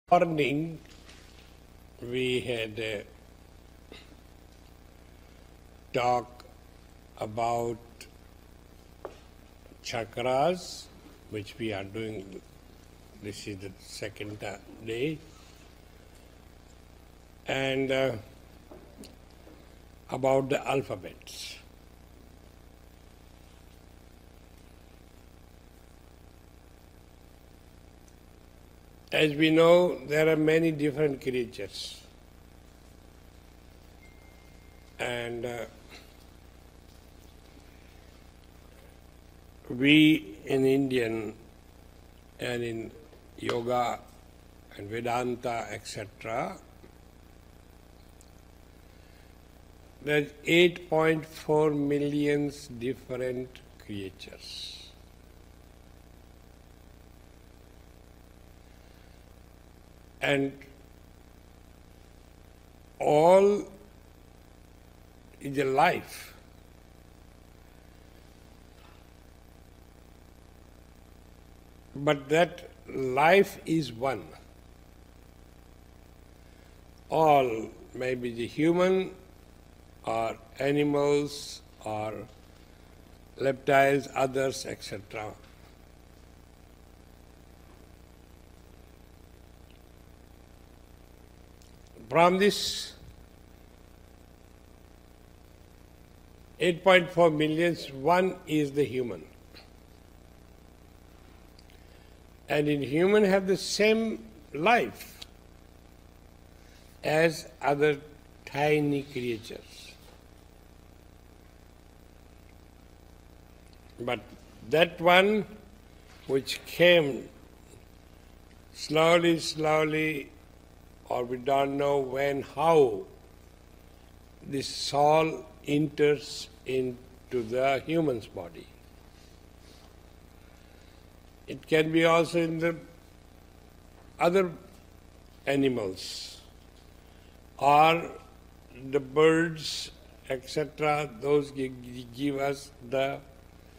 Morning, we had a talk about chakras, which we are doing. This is the second day, and about the alphabets. As we know, there are many different creatures, and we in Indian and in yoga and Vedanta, etc., there's 8.4 million different creatures. And all is a life. But that life is one. All, maybe the human or animals or reptiles, others, etc. From this 8.4 million, one is the human. And in human have the same life as other tiny creatures. But that one which came slowly, or we don't know when, how, this soul enters into the human's body. It can be also in the other animals or the birds, etc. Those give us the